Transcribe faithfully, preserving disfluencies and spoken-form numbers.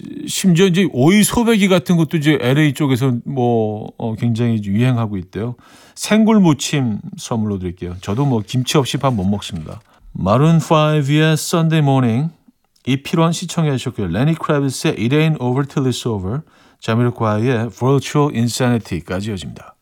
심지어 이제 오이 소배기 같은 것도 이제 엘에이 쪽에서 뭐 어, 굉장히 유행하고 있대요. 생굴 무침 선물로 드릴게요. 저도 뭐 김치 없이 밥 못 먹습니다. 마룬 파이브의 Sunday Morning 이필원 시청해 주셨고요. 레니 크래비스의 It Ain't Over Till It's Over, 자미로콰이의 Virtual Insanity까지 이어집니다.